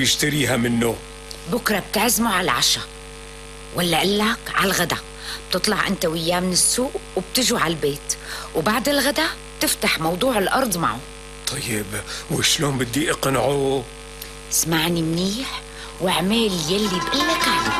ويشتريها منه. بكرة بتعزمه على العشاء، ولا قال لك على الغدا. بتطلع انت وياه من السوق وبتجوا على البيت، وبعد الغدا تفتح موضوع الأرض معه. طيب وشلون بدي اقنعه؟ اسمعني منيح واعمل يلي بقلك عليه.